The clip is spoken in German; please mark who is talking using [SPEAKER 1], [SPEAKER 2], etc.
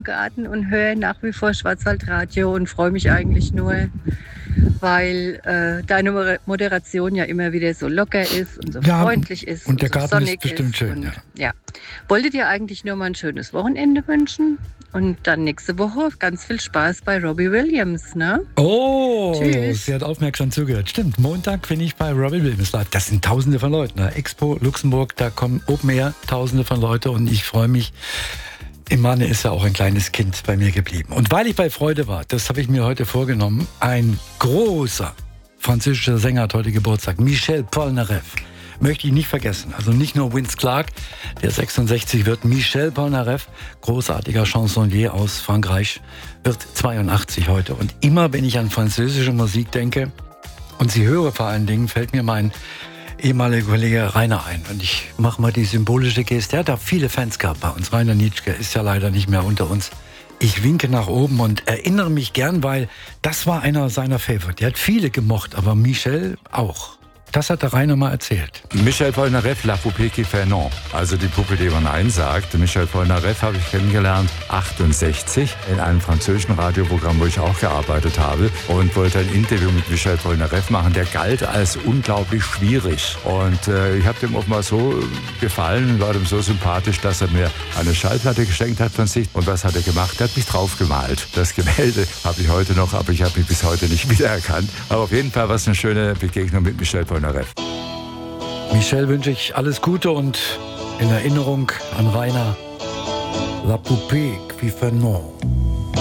[SPEAKER 1] Garten und höre nach wie vor Schwarzwaldradio und freue mich eigentlich nur, weil deine Moderation ja immer wieder so locker ist und so freundlich ist
[SPEAKER 2] und der
[SPEAKER 1] so
[SPEAKER 2] Garten ist
[SPEAKER 1] sonnig
[SPEAKER 2] bestimmt schön.
[SPEAKER 1] Und, ja. Wollte dir eigentlich nur mal ein schönes Wochenende wünschen und dann nächste Woche ganz viel Spaß bei Robbie Williams, ne?
[SPEAKER 2] Oh,
[SPEAKER 1] Tschüss.
[SPEAKER 2] sie hat aufmerksam zugehört. Stimmt, Montag bin ich bei Robbie Williams live. Das sind Tausende von Leuten. Expo Luxemburg, da kommen Open Air, Tausende von Leuten und ich freue mich. Im Manne ist ja auch ein kleines Kind bei mir geblieben. Und weil ich bei Freude war, das habe ich mir heute vorgenommen, ein großer französischer Sänger hat heute Geburtstag, Michel Polnareff. Möchte ich nicht vergessen. Also nicht nur Vince Clarke, der 66 wird, Michel Polnareff, großartiger Chansonnier aus Frankreich, wird 82 heute. Und immer, wenn ich an französische Musik denke und sie höre vor allen Dingen, fällt mir mein ehemaliger Kollege Rainer ein. Und ich mache mal die symbolische Geste. Er hat da viele Fans gehabt bei uns. Rainer Nitschke ist ja leider nicht mehr unter uns. Ich winke nach oben und erinnere mich gern, weil das war einer seiner Favorite. Der hat viele gemocht, aber Michel auch. Das hat der Rainer mal erzählt.
[SPEAKER 3] Michel Polnareff, La Poupée qui fait non. Also die Puppe, die man Nein sagt. Michel Polnareff habe ich kennengelernt, 68, in einem französischen Radioprogramm, wo ich auch gearbeitet habe. Und wollte ein Interview mit Michel Polnareff machen. Der galt als unglaublich schwierig. Und ich habe dem offenbar so gefallen, war dem so sympathisch, dass er mir eine Schallplatte geschenkt hat von sich. Und was hat er gemacht? Er hat mich draufgemalt. Das Gemälde habe ich heute noch, aber ich habe mich bis heute nicht wiedererkannt. Aber auf jeden Fall war es eine schöne Begegnung mit Michel Polnareff.
[SPEAKER 2] Michel wünsche ich alles Gute und in Erinnerung an Rainer, La Poupée qui fait non.